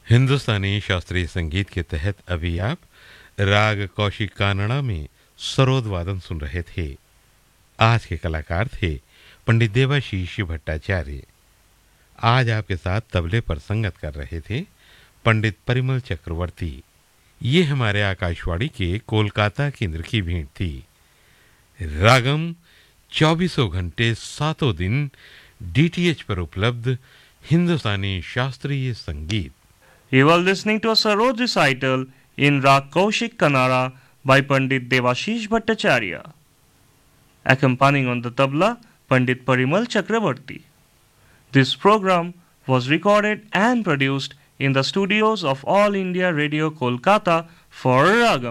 हिंदुस्तानी शास्त्रीय संगीत के तहत अभी आप राग कौशिक कानड़ा में सरोद वादन सुन रहे थे। आज के कलाकार थे पंडित देवाशीष भट्टाचार्य। आज आपके साथ तबले पर संगत कर रहे थे पंडित परिमल चक्रवर्ती। ये हमारे आकाशवाणी के कोलकाता केंद्र की भेंट थी। रागम 24 घंटे 7 दिन डीटीएच पर उपलब्ध हिंदुस्तानी शास्त्रीय संगीत। You are listening to a Sarod recital in Rag Kaushik Kannada by Pandit Devashish Bhattacharya. Accompanying on the tabla, Pandit Parimal Chakravarti. This program was recorded and produced in the studios of All India Radio Kolkata for Ragam.